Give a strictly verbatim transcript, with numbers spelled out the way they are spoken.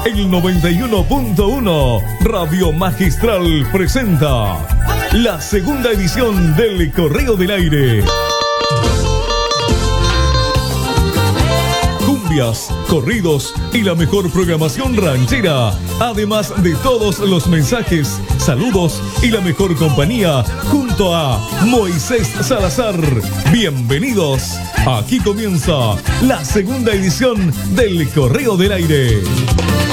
el noventa y uno punto uno. Radio Magistral presenta la segunda edición del Correo del Aire. Cumbias, corridos y la mejor programación ranchera, además de todos los mensajes, saludos y la mejor compañía junto a Moisés Salazar. Bienvenidos. Aquí comienza la segunda edición del Correo del Aire.